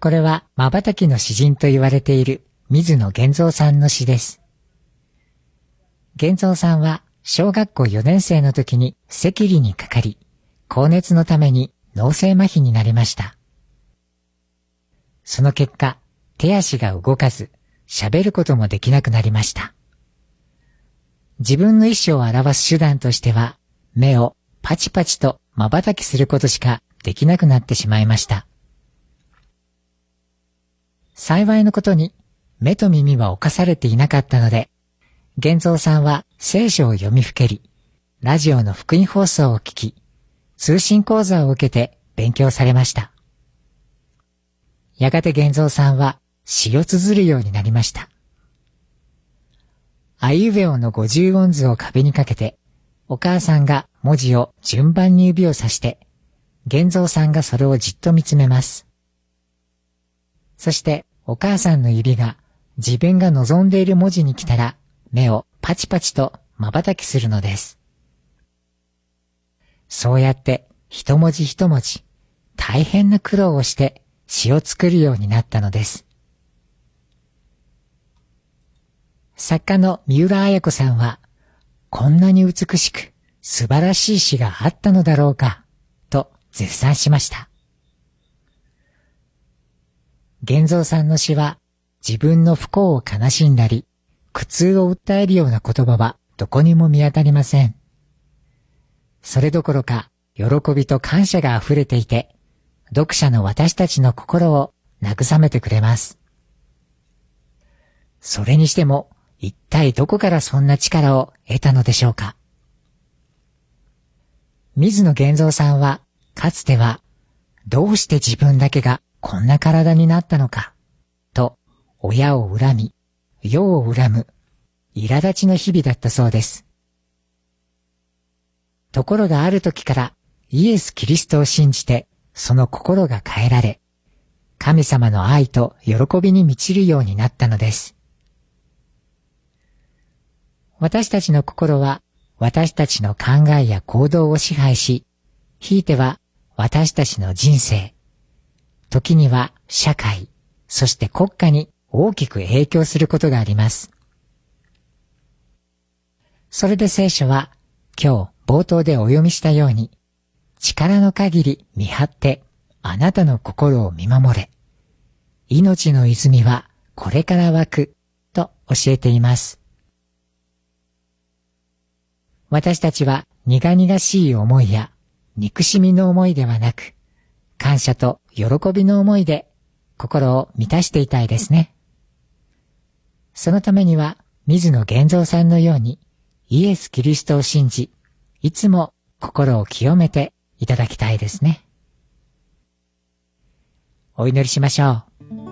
これは瞬きの詩人と言われている水野源三さんの詩です。源三さんは小学校4年生の時に赤痢にかかり、高熱のために脳性麻痺になりました。その結果、手足が動かず、喋ることもできなくなりました。自分の意思を表す手段としては、目をパチパチと瞬きすることしかできなくなってしまいました。幸いのことに、目と耳は侵されていなかったので、源三さんは聖書を読みふけり、ラジオの福音放送を聞き、通信講座を受けて勉強されました。やがて源三さんは詩を綴るようになりました。あいうえおの50音図を壁にかけて、お母さんが文字を順番に指をさして、源三さんがそれをじっと見つめます。そしてお母さんの指が自分が望んでいる文字に来たら、目をパチパチと瞬きするのです。そうやって一文字一文字、大変な苦労をして詩を作るようになったのです。作家の三浦綾子さんは、こんなに美しく素晴らしい詩があったのだろうか、と絶賛しました。源三さんの詩は、自分の不幸を悲しんだり、苦痛を訴えるような言葉はどこにも見当たりません。それどころか、喜びと感謝が溢れていて、読者の私たちの心を慰めてくれます。それにしても、一体どこからそんな力を得たのでしょうか。水野源三さんは、かつては、どうして自分だけがこんな体になったのか、と、親を恨み、世を恨む、苛立ちの日々だったそうです。ところがある時からイエス・キリストを信じてその心が変えられ、神様の愛と喜びに満ちるようになったのです。私たちの心は私たちの考えや行動を支配し、ひいては私たちの人生、時には社会、そして国家に大きく影響することがあります。それで聖書は今日冒頭でお読みしたように、力の限り見張ってあなたの心を見守れ。命の泉はこれから湧くと教えています。私たちは苦々しい思いや憎しみの思いではなく、感謝と喜びの思いで心を満たしていたいですね。そのためには水野源三さんのようにイエス・キリストを信じ、いつも心を清めていただきたいですね。お祈りしましょう。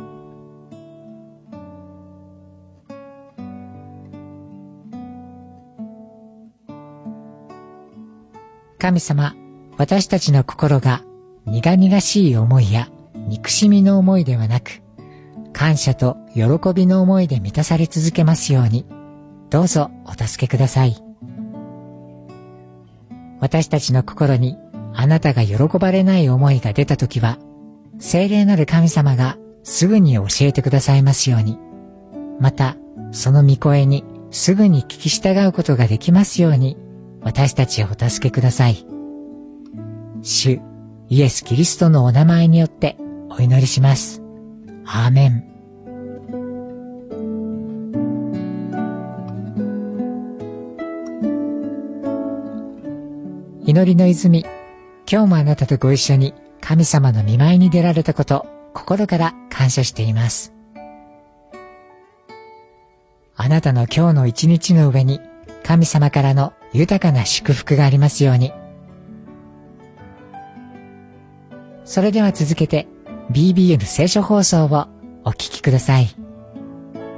神様、私たちの心が苦々しい思いや憎しみの思いではなく、感謝と喜びの思いで満たされ続けますように、どうぞお助けください。私たちの心にあなたが喜ばれない思いが出たときは、聖霊なる神様がすぐに教えてくださいますように、またその御声にすぐに聞き従うことができますように、私たちをお助けください。主イエス・キリストのお名前によってお祈りします。アーメン。祈りの泉、今日もあなたとご一緒に神様の御前に出られたこと、心から感謝しています。あなたの今日の一日の上に神様からの豊かな祝福がありますように。それでは続けて BBN 聖書放送をお聞きください。